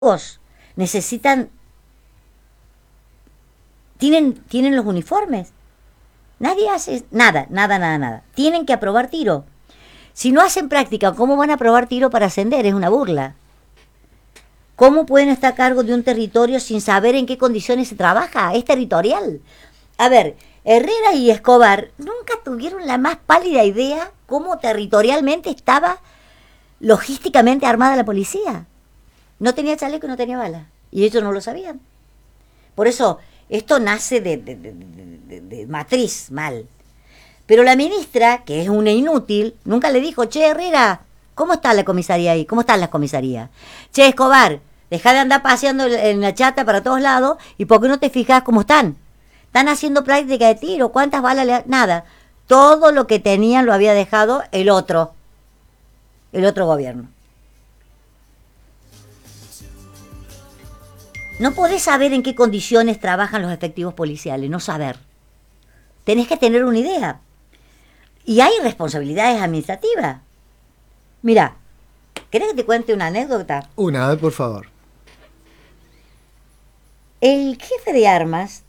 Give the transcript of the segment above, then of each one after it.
necesitan, tienen los uniformes. Nadie hace nada, nada, nada, nada. Tienen que aprobar tiro. Si no hacen práctica, ¿cómo van a aprobar tiro para ascender? Es una burla. ¿Cómo pueden estar a cargo de un territorio sin saber en qué condiciones se trabaja? Es territorial. A ver, Herrera y Escobar nunca tuvieron la más pálida idea cómo territorialmente estaba logísticamente armada la policía. No tenía chaleco y no tenía bala. Y ellos no lo sabían. Por eso, esto nace de matriz mal. Pero la ministra, que es una inútil, nunca le dijo, che, Herrera, ¿cómo está la comisaría ahí? ¿Cómo están las comisarías? Che, Escobar, dejá de andar paseando en la chata para todos lados y ¿por qué no te fijas cómo están? Están haciendo práctica de tiro, ¿cuántas balas le nada? Todo lo que tenían lo había dejado el otro gobierno. No podés saber en qué condiciones trabajan los efectivos policiales, no saber. Tenés que tener una idea. Y hay responsabilidades administrativas. Mira, ¿querés que te cuente una anécdota? Una vez, por favor. El jefe de armas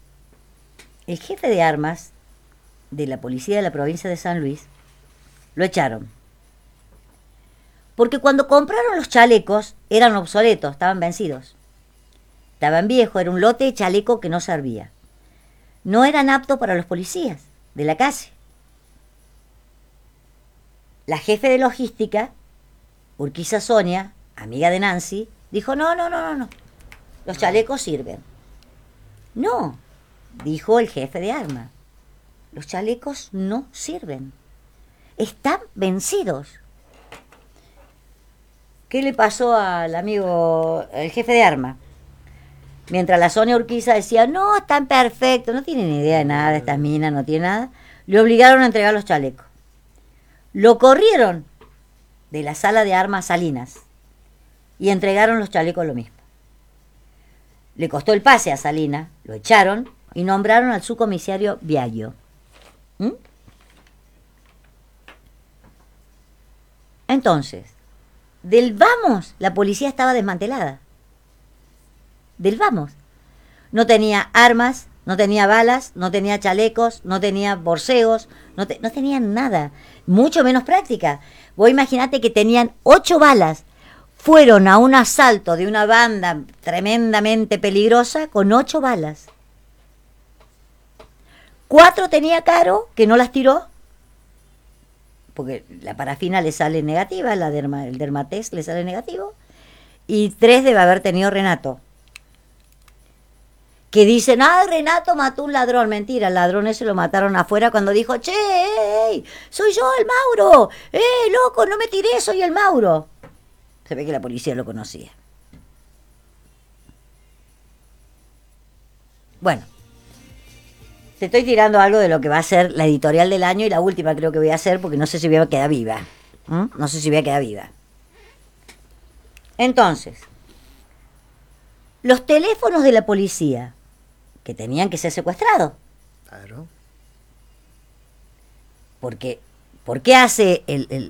de la policía de la provincia de San Luis, lo echaron. Porque cuando compraron los chalecos, eran obsoletos, estaban vencidos. Estaban viejos, era un lote de chaleco que no servía. No eran aptos para los policías de la calle. La jefe de logística, Urquiza Sonia, amiga de Nancy, dijo, no. Los chalecos sirven. No, dijo el jefe de armas. Los chalecos no sirven. Están vencidos. ¿Qué le pasó al amigo, el jefe de armas? Mientras la Sonia Urquiza decía, no, están perfectos, no tienen idea de nada de estas minas, no tienen nada, le obligaron a entregar los chalecos. Lo corrieron de la sala de armas Salinas y entregaron los chalecos lo mismo. Le costó el pase a Salinas, lo echaron y nombraron al subcomisario Viaggio. Entonces, del vamos, la policía estaba desmantelada. Del vamos. No tenía armas, no tenía balas, no tenía chalecos, no tenía borseos, no tenían nada. Mucho menos práctica. Vos imaginate que tenían 8 balas. Fueron a un asalto de una banda tremendamente peligrosa con 8 balas. 4 tenía Caro, que no las tiró, porque la parafina le sale negativa, el dermatest le sale negativo, y 3 debe haber tenido Renato. Que dicen, Renato mató un ladrón. Mentira, el ladrón ese lo mataron afuera cuando dijo, che, soy yo el Mauro, loco, no me tiré, soy el Mauro. Se ve que la policía lo conocía. Bueno, te estoy tirando algo de lo que va a ser la editorial del año y la última creo que voy a hacer porque no sé si voy a quedar viva. No sé si voy a quedar viva. Entonces, los teléfonos de la policía que tenían que ser secuestrados. Claro. Porque, ¿por qué hace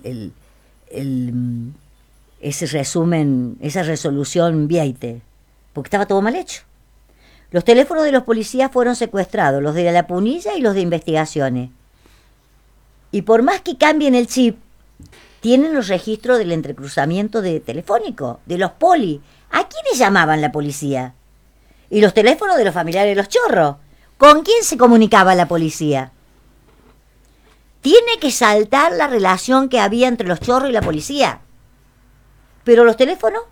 ese resumen, esa resolución Vieite? Porque estaba todo mal hecho. Los teléfonos de los policías fueron secuestrados, los de la punilla y los de investigaciones. Y por más que cambien el chip, tienen los registros del entrecruzamiento de telefónico, de los poli. ¿A quiénes llamaban la policía? Y los teléfonos de los familiares de los chorros. ¿Con quién se comunicaba la policía? Tiene que saltar la relación que había entre los chorros y la policía. Pero los teléfonos.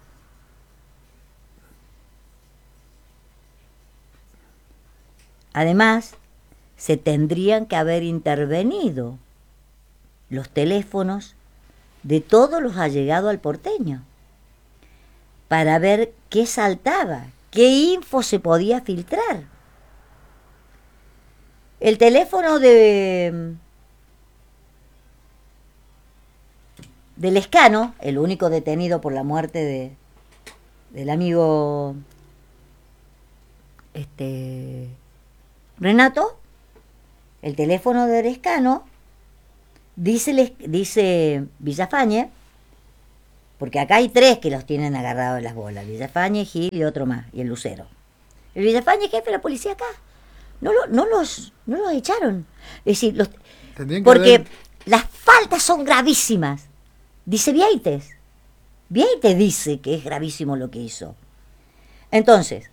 Además, se tendrían que haber intervenido los teléfonos de todos los allegados al porteño para ver qué saltaba, qué info se podía filtrar. El teléfono del Lescano, el único detenido por la muerte del amigo Renato, el teléfono de Lescano, dice Villafañe, porque acá hay 3 que los tienen agarrados de las bolas, Villafañe, Gil y otro más, y el Lucero. El Villafañe es jefe de la policía acá. No los echaron. Es decir, porque las faltas son gravísimas. Dice Vieites. Vieites dice que es gravísimo lo que hizo. Entonces,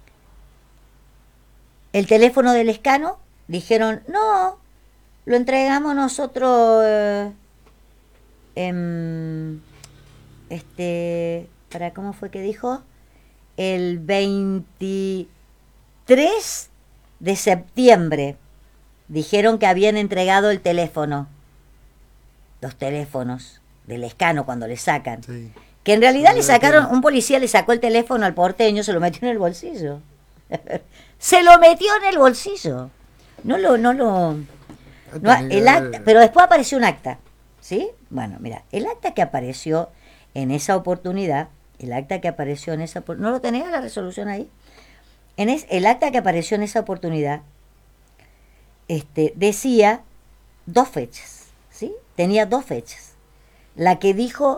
el teléfono del Lescano, dijeron, no, lo entregamos nosotros, ¿cómo fue que dijo? El 23 de septiembre dijeron que habían entregado el teléfono, los teléfonos del Lescano cuando le sacan. Sí. Que en realidad le sacaron, un policía le sacó el teléfono al porteño, se lo metió en el bolsillo. Se lo metió en el bolsillo. El acta, pero después apareció un acta, ¿sí? Bueno, mira, el acta que apareció en esa oportunidad, ¿no lo tenés la resolución ahí? El acta que apareció en esa oportunidad, decía 2 fechas, ¿sí? Tenía 2 fechas. La que dijo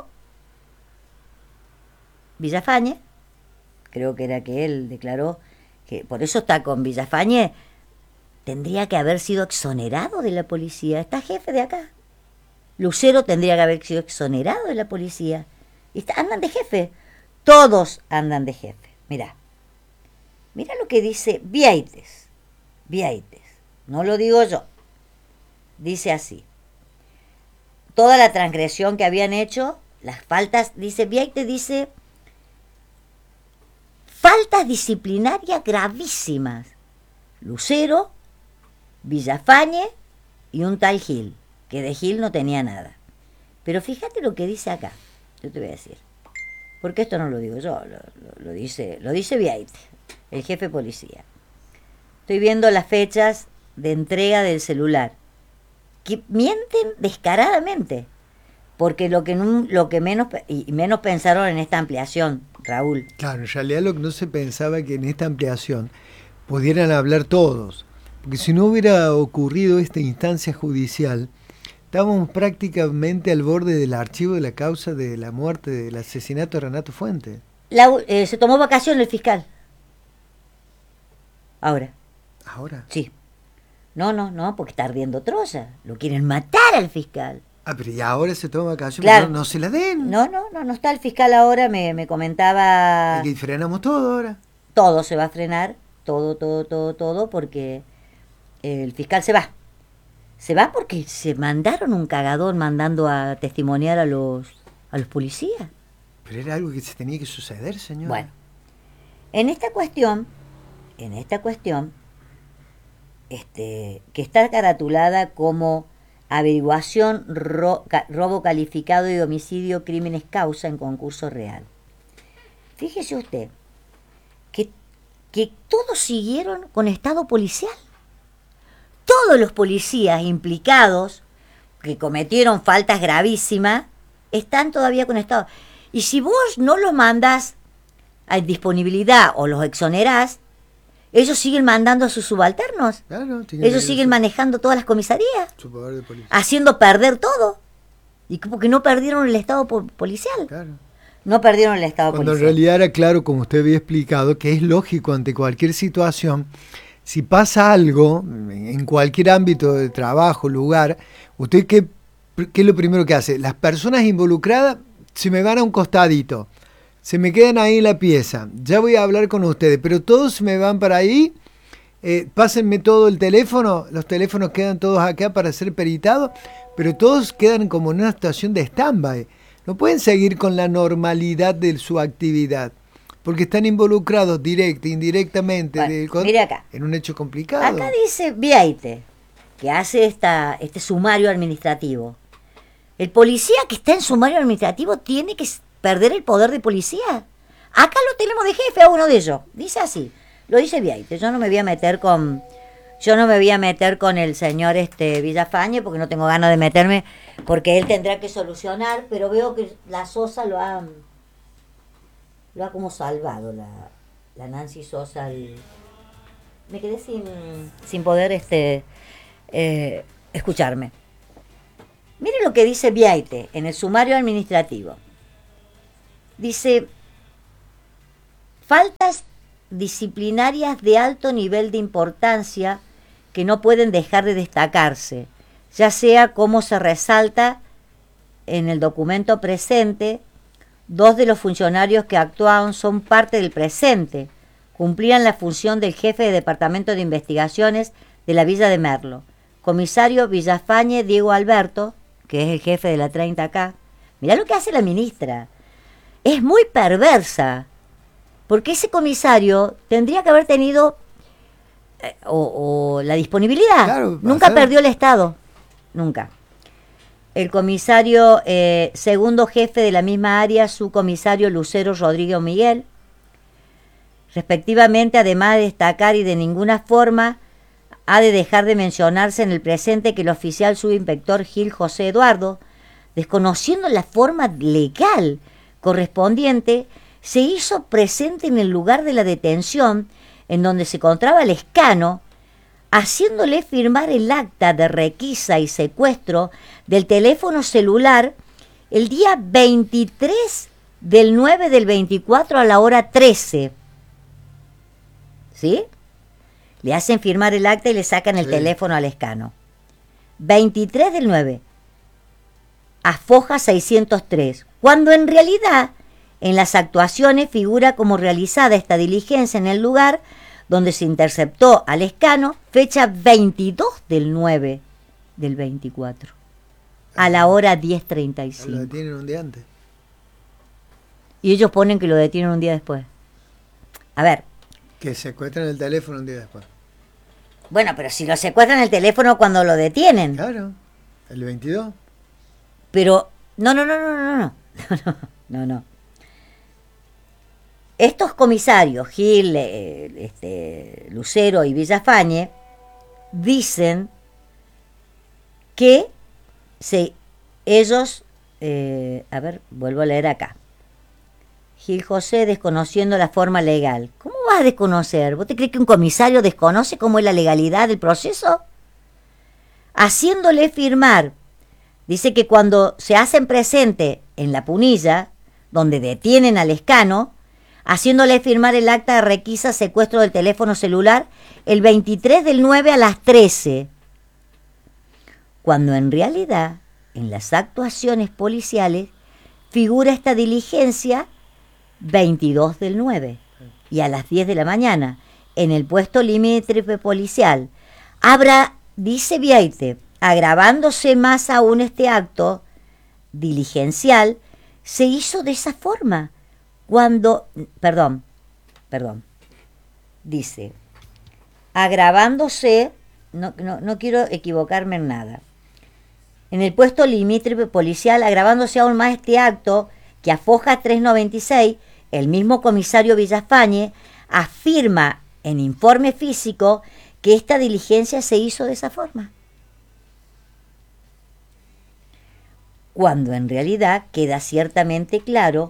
Villafañe, creo que era que él declaró que por eso está con Villafañe, tendría que haber sido exonerado de la policía, está jefe de acá. Lucero tendría que haber sido exonerado de la policía. Y andan de jefe, todos andan de jefe. Mira lo que dice Vieites, no lo digo yo, dice así: toda la transgresión que habían hecho, las faltas, dice Vieites, dice faltas disciplinarias gravísimas. Lucero, Villafañe y un tal Gil, que de Gil no tenía nada. Pero fíjate lo que dice acá, yo te voy a decir, porque esto no lo digo yo, lo dice Vieites, el jefe de policía. Estoy viendo las fechas de entrega del celular, que mienten descaradamente, porque lo que menos pensaron en esta ampliación, Raúl. Claro, en realidad lo que no se pensaba que en esta ampliación pudieran hablar todos, porque si no hubiera ocurrido esta instancia judicial, estábamos prácticamente al borde del archivo de la causa de la muerte, del asesinato de Renato Fuentes. Se tomó vacación el fiscal. ¿Ahora? Sí. No, porque está ardiendo Troya. Lo quieren matar al fiscal. Pero y ahora se toma vacación, claro. No se la den. No está el fiscal ahora, me comentaba. Aquí frenamos todo ahora. Todo se va a frenar, todo, porque el fiscal se va. Se va porque se mandaron un cagadón mandando a testimoniar a los policías. Pero era algo que se tenía que suceder, señor. Bueno, en esta cuestión, que está caratulada como averiguación, robo calificado y homicidio, crímenes causa en concurso real. Fíjese usted que todos siguieron con estado policial. Todos los policías implicados que cometieron faltas gravísimas están todavía con estado. Y si vos no los mandás a disponibilidad o los exonerás, ellos siguen mandando a sus subalternos. Claro, ellos siguen manejando todas las comisarías, haciendo perder todo. Y porque no perdieron el estado policial. Claro. No perdieron el estado policial. Cuando en realidad era claro, como usted había explicado, que es lógico ante cualquier situación. Si pasa algo, en cualquier ámbito de trabajo, lugar, ¿usted qué es lo primero que hace? Las personas involucradas se me van a un costadito, se me quedan ahí en la pieza, ya voy a hablar con ustedes, pero todos se me van para ahí, pásenme todo el teléfono, los teléfonos quedan todos acá para ser peritados, pero todos quedan como en una situación de stand-by. No pueden seguir con la normalidad de su actividad, porque están involucrados directa e indirectamente mire acá, en un hecho complicado. Acá dice Vieites, que hace este sumario administrativo. El policía que está en sumario administrativo tiene que perder el poder de policía. Acá lo tenemos de jefe a uno de ellos. Dice así, lo dice Vieites. Yo no me voy a meter con el señor Villafañe, porque no tengo ganas de meterme, porque él tendrá que solucionar, pero veo que la Sosa lo ha como salvado, la Nancy Sosa. Me quedé sin poder escucharme. Mire lo que dice Vieites en el sumario administrativo. Dice, faltas disciplinarias de alto nivel de importancia que no pueden dejar de destacarse, ya sea como se resalta en el documento presente. Dos de los funcionarios que actuaron son parte del presente, cumplían la función del jefe de Departamento de Investigaciones de la Villa de Merlo, comisario Villafañe Diego Alberto, que es el jefe de la 30K. Mirá lo que hace la ministra. Es muy perversa, porque ese comisario tendría que haber tenido o la disponibilidad. Claro, nunca perdió el Estado, nunca. El comisario segundo jefe de la misma área, subcomisario Lucero Rodríguez Miguel, respectivamente, además de destacar y de ninguna forma ha de dejar de mencionarse en el presente que el oficial subinspector Gil José Eduardo, desconociendo la forma legal correspondiente, se hizo presente en el lugar de la detención en donde se encontraba Lescano, haciéndole firmar el acta de requisa y secuestro del teléfono celular el día 23 del 9 del 24 a la hora 13. ¿Sí? Le hacen firmar el acta y le sacan el teléfono a Lescano. 23 del 9. A Foja 603. Cuando en realidad en las actuaciones figura como realizada esta diligencia en el lugar donde se interceptó a Lescano, fecha 22 del 9 del 24, a la hora 10:35. Lo detienen un día antes. Y ellos ponen que lo detienen un día después. A ver. Que secuestran el teléfono un día después. Bueno, pero si lo secuestran el teléfono cuando lo detienen. Claro, el 22. Pero, no. Estos comisarios, Gil, Lucero y Villafañe, dicen que ellos, a ver, vuelvo a leer acá. Gil José, desconociendo la forma legal. ¿Cómo vas a desconocer? ¿Vos te crees que un comisario desconoce cómo es la legalidad del proceso? Haciéndole firmar. Dice que cuando se hacen presente en la Punilla, donde detienen al Lescano, haciéndole firmar el acta de requisa secuestro del teléfono celular el 23 del 9 a las 13. Cuando en realidad, en las actuaciones policiales, figura esta diligencia 22 del 9 y a las 10 de la mañana, en el puesto limítrofe policial. Habrá, dice Vieite, agravándose más aún este acto diligencial, se hizo de esa forma. Cuando, perdón, dice, agravándose, no quiero equivocarme en nada, en el puesto limítrofe policial, agravándose aún más este acto que a Foja 396, el mismo comisario Villafañe afirma en informe físico que esta diligencia se hizo de esa forma. Cuando en realidad queda ciertamente claro,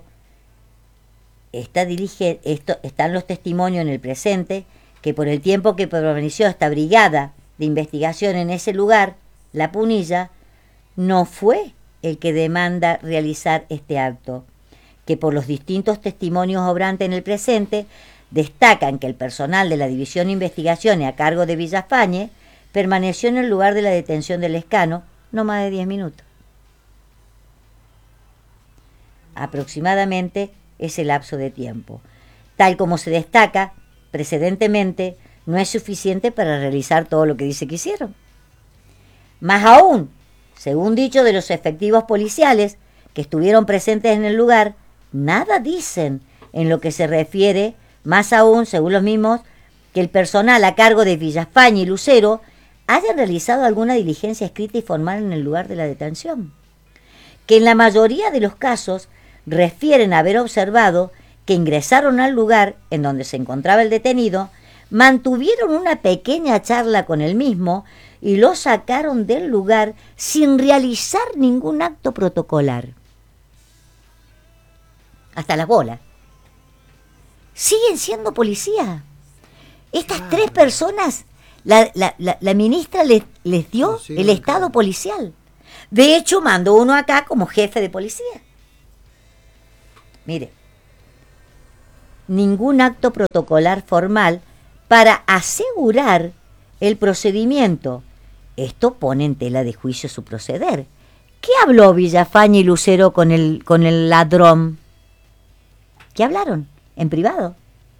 están los testimonios en el presente, que por el tiempo que permaneció esta brigada de investigación en ese lugar, la Punilla, no fue el que demanda realizar este acto, que por los distintos testimonios obrantes en el presente destacan que el personal de la División de Investigaciones a cargo de Villafañe permaneció en el lugar de la detención del Lescano no más de 10 minutos. Aproximadamente ese lapso de tiempo. Tal como se destaca precedentemente, no es suficiente para realizar todo lo que dice que hicieron. Más aún, según dicho de los efectivos policiales que estuvieron presentes en el lugar, nada dicen en lo que se refiere, más aún, según los mismos, que el personal a cargo de Villafañe y Lucero hayan realizado alguna diligencia escrita y formal en el lugar de la detención. Que en la mayoría de los casos refieren haber observado que ingresaron al lugar en donde se encontraba el detenido, mantuvieron una pequeña charla con el mismo y lo sacaron del lugar sin realizar ningún acto protocolar. Hasta las bolas. Siguen siendo policía. Estas tres personas, la ministra les dio el estado policial. De hecho, mandó uno acá como jefe de policía. Mire. ningún acto protocolar formal para asegurar el procedimiento. Esto pone en tela de juicio su proceder. ¿Qué habló Villafañe y Lucero con el ladrón? ¿Qué hablaron? En privado.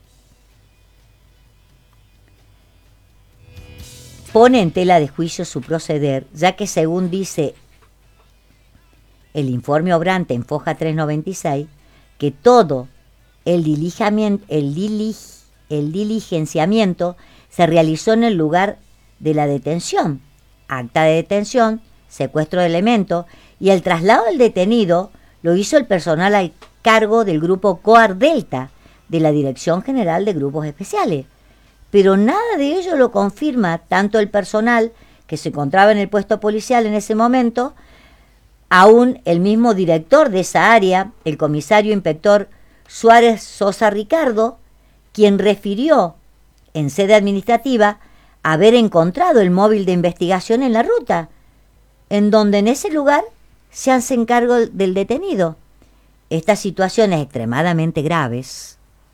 Pone en tela de juicio su proceder, ya que según dice el informe obrante en foja 396, que todo el diligenciamiento se realizó en el lugar de la detención, acta de detención, secuestro de elementos, y el traslado del detenido lo hizo el personal a cargo del grupo COAR Delta, de la Dirección General de Grupos Especiales. Pero nada de ello lo confirma tanto el personal que se encontraba en el puesto policial en ese momento, aún el mismo director de esa área, el comisario inspector Suárez Sosa Ricardo, quien refirió en sede administrativa haber encontrado el móvil de investigación en la ruta, en donde en ese lugar se hacen cargo del detenido. Estas situaciones extremadamente graves,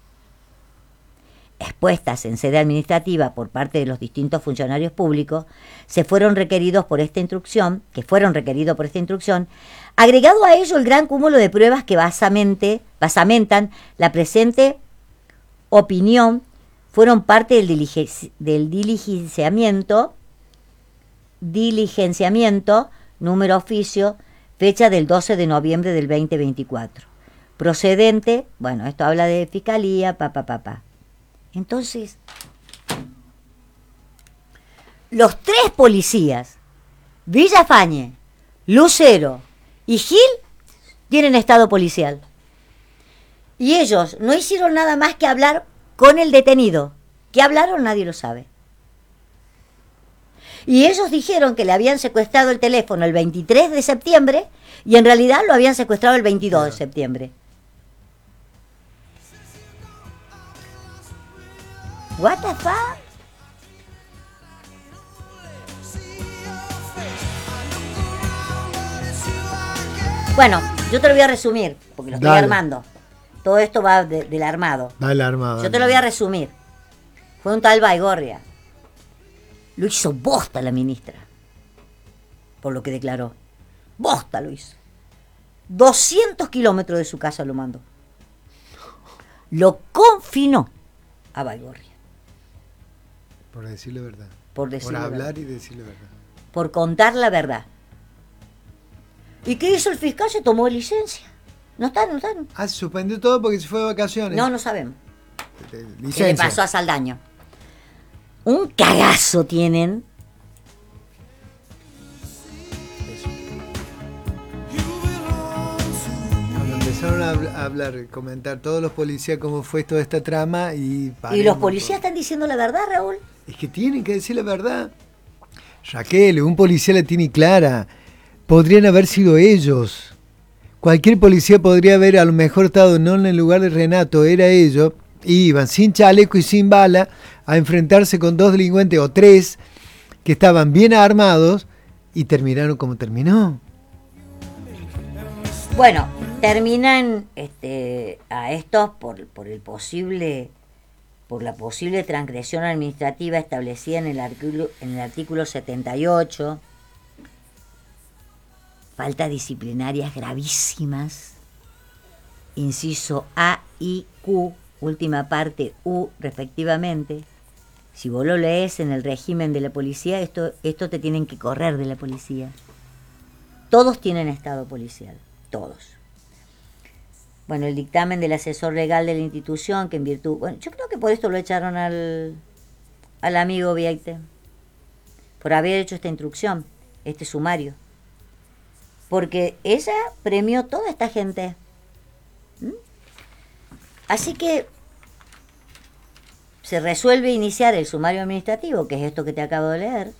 expuestas en sede administrativa por parte de los distintos funcionarios públicos, fueron requeridos por esta instrucción, agregado a ello el gran cúmulo de pruebas que basamentan la presente opinión, fueron parte del diligenciamiento, número oficio, fecha del 12 de noviembre del 2024. Procedente, bueno, esto habla de fiscalía, Entonces, los tres policías, Villafañe, Lucero y Gil, tienen estado policial. Y ellos no hicieron nada más que hablar con el detenido. ¿Qué hablaron? Nadie lo sabe. Y ellos dijeron que le habían secuestrado el teléfono el 23 de septiembre y en realidad lo habían secuestrado el 22 de septiembre. What the fuck? Bueno, yo te lo voy a resumir, porque lo estoy armando. Todo esto va del armado. Dale armado. Yo te lo voy a resumir. Fue un tal Baigorria. Lo hizo bosta la ministra, por lo que declaró. Bosta lo hizo. 200 kilómetros de su casa lo mandó. Lo confinó a Baigorria. Por decirle verdad. Por hablar y decirle verdad. Por contar la verdad. ¿Y qué hizo el fiscal? Se tomó licencia. No está. Se suspendió todo porque se fue de vacaciones. No sabemos. Licencia. ¿Qué le pasó a Saldaño? Un cagazo tienen. Cuando empezaron a hablar, comentar todos los policías cómo fue toda esta trama y los policías están diciendo la verdad, Raúl. Es que tienen que decir la verdad. Raquel, un policía la tiene clara. Podrían haber sido ellos. Cualquier policía podría haber a lo mejor estado no en el lugar de Renato, era ellos. Y iban sin chaleco y sin bala a enfrentarse con dos delincuentes o tres que estaban bien armados y terminaron como terminó. Bueno, terminan a estos por la posible transgresión administrativa establecida en el artículo 78, faltas disciplinarias gravísimas, inciso A y Q, última parte U respectivamente. Si vos lo lees en el régimen de la policía, esto te tienen que correr de la policía. Todos tienen estado policial, todos. Bueno, el dictamen del asesor legal de la institución, que en virtud... Bueno, yo creo que por esto lo echaron al amigo Vieite, por haber hecho esta instrucción, este sumario. Porque ella premió toda esta gente. Así que se resuelve iniciar el sumario administrativo, que es esto que te acabo de leer,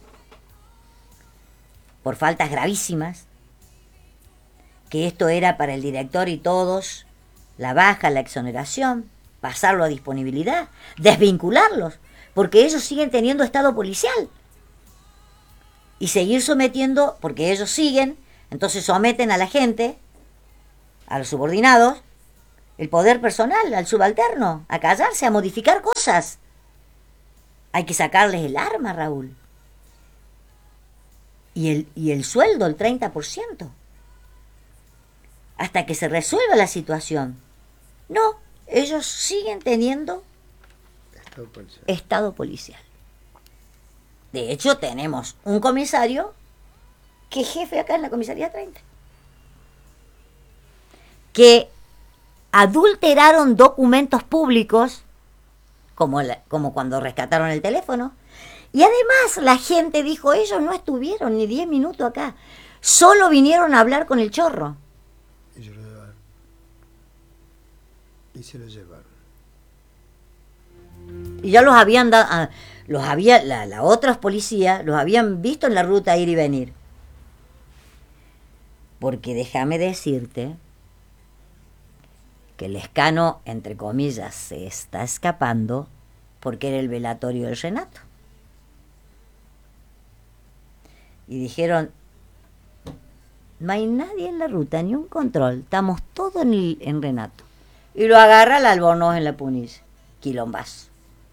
por faltas gravísimas, que esto era para el director y todos, la baja, la exoneración, pasarlo a disponibilidad, desvincularlos, porque ellos siguen teniendo estado policial, y seguir sometiendo, porque ellos siguen, entonces someten a la gente, a los subordinados, el poder personal al subalterno, a callarse, a modificar cosas. Hay que sacarles el arma, Raúl. Y el sueldo, el 30%. Hasta que se resuelva la situación. No, ellos siguen teniendo estado policial. De hecho, tenemos un comisario que es jefe acá en la comisaría 30. Que adulteraron documentos públicos, como cuando rescataron el teléfono. Y además la gente dijo, ellos no estuvieron ni 10 minutos acá. Solo vinieron a hablar con el chorro. Y se lo llevaron. Y se lo llevaron. Y ya los habían dado, la otros policías los habían visto en la ruta ir y venir. Porque déjame decirte que el Lescano, entre comillas, se está escapando porque era el velatorio del Renato. Y dijeron, no hay nadie en la ruta, ni un control, estamos todos en Renato. Y lo agarra el Albornoz en la Punilla, quilombazo.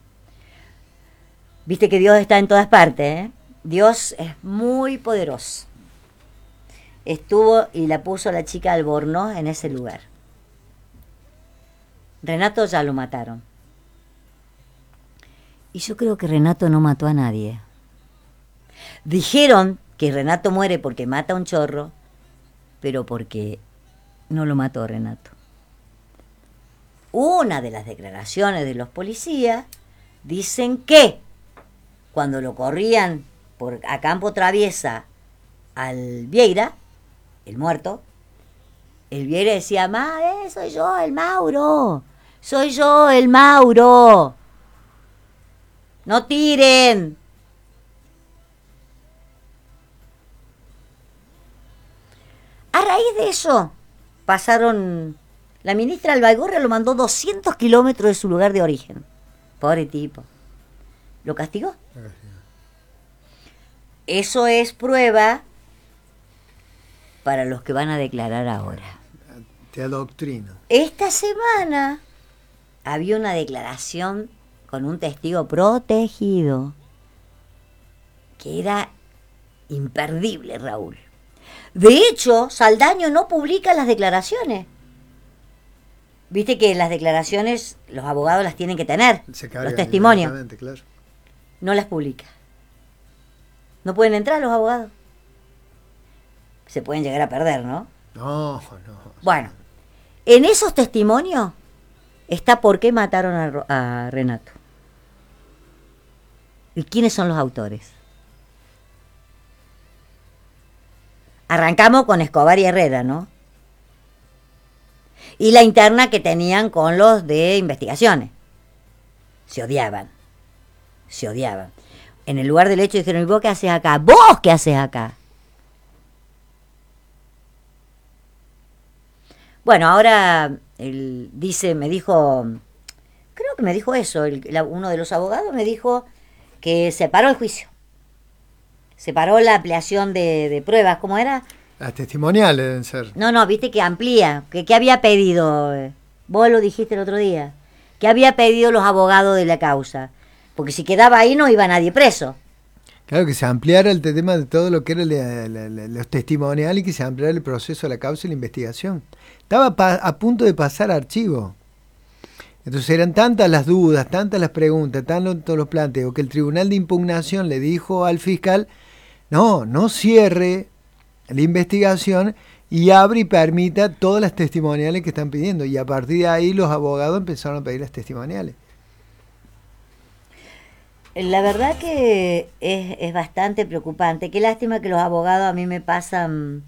Viste que Dios está en todas partes, ¿eh? Dios es muy poderoso. Estuvo y la puso a la chica Albornoz en ese lugar. Renato ya lo mataron. Y yo creo que Renato no mató a nadie. Dijeron que Renato muere porque mata a un chorro, pero porque no lo mató Renato. Una de las declaraciones de los policías dicen que cuando lo corrían a campo traviesa al Vieira, el muerto, el Vieira decía, soy yo el Mauro, soy yo el Mauro, no tiren. A raíz de eso, la ministra Albaigorria lo mandó 200 kilómetros de su lugar de origen. Pobre tipo. ¿Lo castigó? Eso es prueba para los que van a declarar ahora. Te adoctrino. Esta semana había una declaración con un testigo protegido que era imperdible, Raúl. De hecho, Saldaño no publica las declaraciones. Viste que las declaraciones los abogados las tienen que tener, los testimonios. Claro. No las publica. No pueden entrar los abogados. Se pueden llegar a perder, ¿no? No. Bueno, en esos testimonios está por qué mataron a Renato. ¿Y quiénes son los autores? Arrancamos con Escobar y Herrera, ¿no? Y la interna que tenían con los de investigaciones. Se odiaban. En el lugar del hecho dijeron, ¿y vos qué haces acá? ¿Vos qué haces acá? Bueno, ahora él me dijo eso, uno de los abogados me dijo que se paró el juicio. Se paró la ampliación de pruebas, ¿cómo era? Las testimoniales deben ser. No, viste que amplía. ¿Qué había pedido? Vos lo dijiste el otro día. ¿Qué había pedido los abogados de la causa? Porque si quedaba ahí no iba nadie preso. Claro, que se ampliara el tema de todo lo que era los testimoniales y que se ampliara el proceso de la causa y la investigación. Estaba a punto de pasar a archivo. Entonces eran tantas las dudas, tantas las preguntas, tantos los planteos, que el Tribunal de Impugnación le dijo al fiscal, no cierre la investigación y abre y permita todas las testimoniales que están pidiendo. Y a partir de ahí los abogados empezaron a pedir las testimoniales. La verdad que es bastante preocupante. Qué lástima que los abogados a mí me pasan...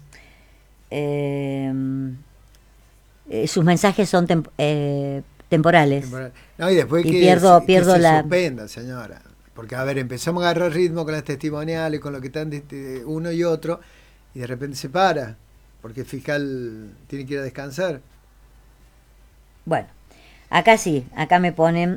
sus mensajes son temporales. No, y después pierdo que se la... suspenda, señora. Porque, a ver, empezamos a agarrar ritmo con las testimoniales, con lo que están uno y otro, y de repente se para, porque el fiscal tiene que ir a descansar. Bueno, acá me ponen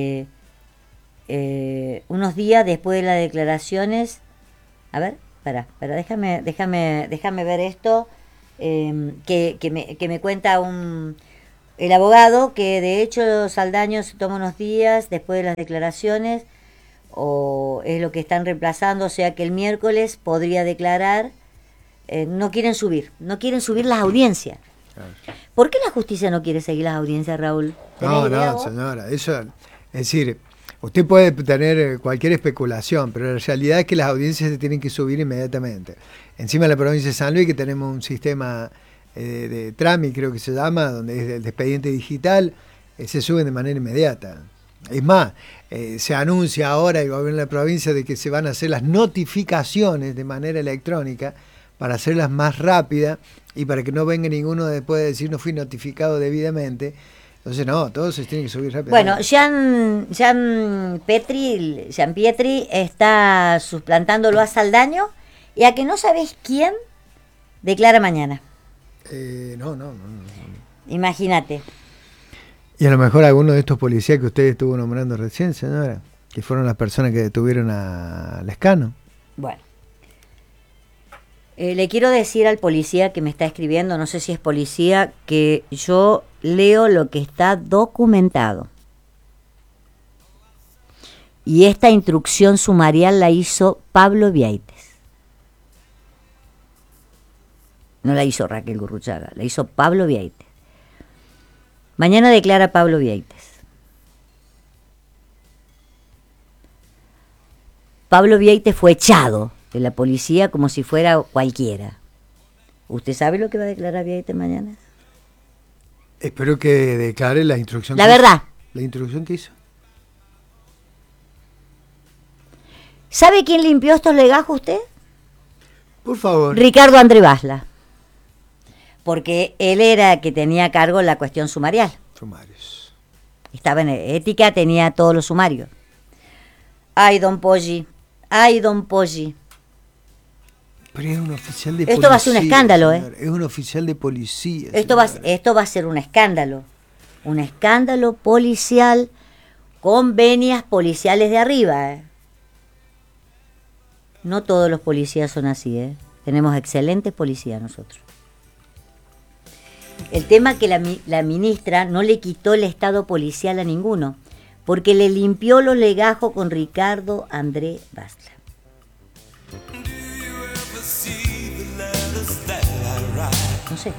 unos días después de las declaraciones. A ver, déjame ver esto, que me cuenta un el abogado, que de hecho Saldaño se toma unos días después de las declaraciones, o es lo que están reemplazando, o sea que el miércoles podría declarar. No quieren subir las audiencias. Claro. ¿Por qué la justicia no quiere seguir las audiencias, Raúl? No, señora, eso, es decir, usted puede tener cualquier especulación, pero la realidad es que las audiencias se tienen que subir inmediatamente. Encima de la provincia de San Luis, que tenemos un sistema de TRAMI, creo que se llama, donde es el expediente digital, se suben de manera inmediata. Es más, se anuncia ahora el gobierno de la provincia de que se van a hacer las notificaciones de manera electrónica para hacerlas más rápidas y para que no venga ninguno después de decir no fui notificado debidamente. Entonces no, todo se tiene que subir rápido. Bueno, Jean Pietri está suplantándolo a Saldaño, y a que no sabés quién declara mañana. No. Imagínate. Y a lo mejor alguno de estos policías que usted estuvo nombrando recién, señora, que fueron las personas que detuvieron a Lescano. Bueno. Le quiero decir al policía que me está escribiendo, no sé si es policía, que yo leo lo que está documentado. Y esta instrucción sumarial la hizo Pablo Vieites. No la hizo Raquel Gurruchaga, la hizo Pablo Vieites. Mañana declara Pablo Vieites. Pablo Vieites fue echado de la policía como si fuera cualquiera. ¿Usted sabe lo que va a declarar Vieites mañana? Espero que declare la instrucción. La verdad. La instrucción que hizo. ¿Sabe quién limpió estos legajos usted? Por favor. Ricardo André Basla. Porque él era que tenía a cargo la cuestión sumarial. Sumarios. Estaba en ética, tenía todos los sumarios. Ay, don Poggi. Pero es un oficial de policía. Esto va a ser un escándalo, señor. Es un oficial de policía. Esto va a ser un escándalo. Un escándalo policial con venias policiales de arriba. No todos los policías son así, Tenemos excelentes policías nosotros. El tema es que la ministra no le quitó el estado policial a ninguno, porque le limpió los legajos con Ricardo André Basla. No sé.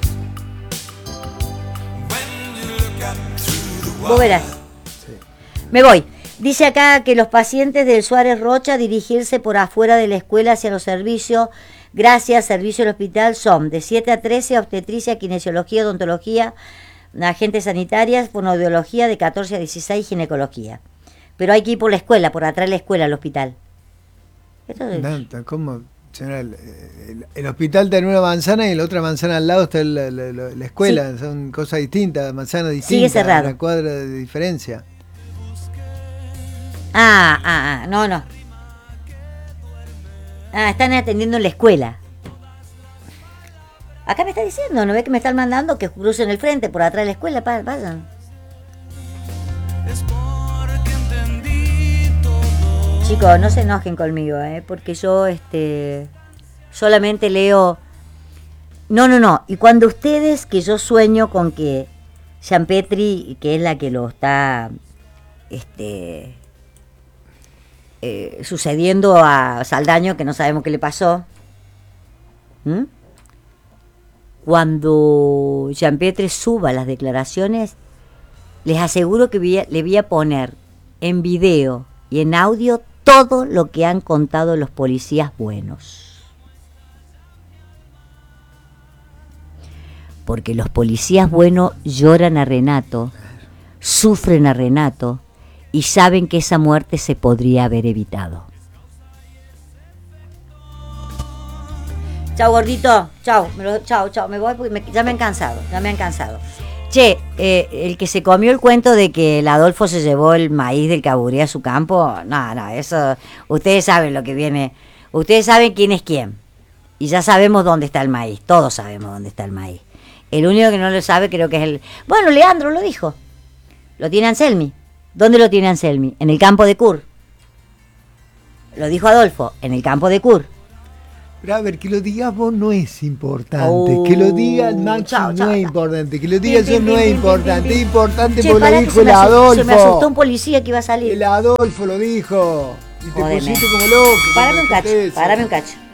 Vos verás. Sí. Me voy. Dice acá que los pacientes del Suárez Rocha dirigirse por afuera de la escuela hacia los servicios, gracias, servicio del hospital, son de 7 a 13, obstetricia, kinesiología, odontología, agentes sanitarias, fonoaudiología, de 14 a 16, ginecología. Pero hay que ir por la escuela, por atrás de la escuela al hospital. Esto es... ¿Cómo? Señora, el hospital está en una manzana y en la otra manzana al lado está la escuela. Sí. Son cosas distintas, manzanas distintas. Sigue cerrado. Una cuadra de diferencia. No. Están atendiendo en la escuela. Acá me está diciendo, ¿no ve que me están mandando que crucen el frente por atrás de la escuela? Vayan. Chicos, no se enojen conmigo, porque yo solamente leo... No. Y cuando ustedes, que yo sueño con que Jean Pietri, que es la que lo está sucediendo a Saldaño, que no sabemos qué le pasó. Cuando Jean Pietri suba las declaraciones, les aseguro que le voy a poner en video y en audio todo lo que han contado los policías buenos. Porque los policías buenos lloran a Renato, sufren a Renato y saben que esa muerte se podría haber evitado. Chao, gordito. Chao, me voy porque ya me han cansado. Che, el que se comió el cuento de que el Adolfo se llevó el maíz del Caburí a su campo, no, eso, ustedes saben lo que viene, ustedes saben quién es quién, y ya sabemos dónde está el maíz, todos sabemos dónde está el maíz. El único que no lo sabe creo que es el... Bueno, Leandro lo dijo, lo tiene Anselmi. ¿Dónde lo tiene Anselmi? En el campo de Cur. Lo dijo Adolfo, en el campo de Cur. Pero a ver, que lo digas vos no es importante. Que lo diga el Maxi no es importante. Que lo diga yo no es importante. Es importante Che, porque lo pará, dijo que el Adolfo. se me asustó un policía que iba a salir. El Adolfo lo dijo. Y te Jódeme. pusiste como loco. Párame un cacho, párame un cacho.